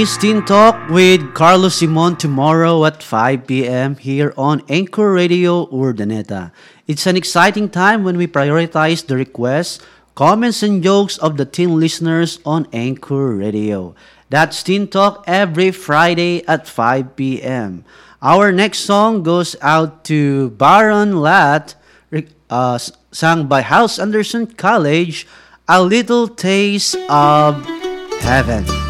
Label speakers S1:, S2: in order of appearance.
S1: Teen Talk with Carlos Simon tomorrow at 5 p.m. here on Anchor Radio Urdaneta. It's an exciting time when we prioritize the requests, comments, and jokes of the teen listeners on Anchor Radio. That's Teen Talk every Friday at 5 p.m. Our next song goes out to Baron Lat, sung by House Anderson College, A Little Taste of Heaven.